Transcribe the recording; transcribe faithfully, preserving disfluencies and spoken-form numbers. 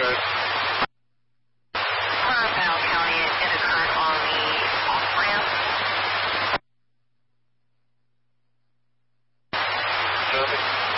good. Powell County in a current on the off-ramp. Traffic.